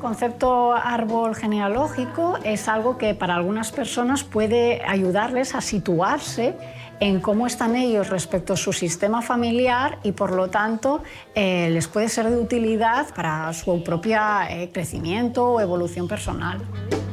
concepto árbol genealógico es algo que para algunas personas puede ayudarles a situarse en cómo están ellos respecto a su sistema familiar y, por lo tanto, les puede ser de utilidad para su propio crecimiento o evolución personal.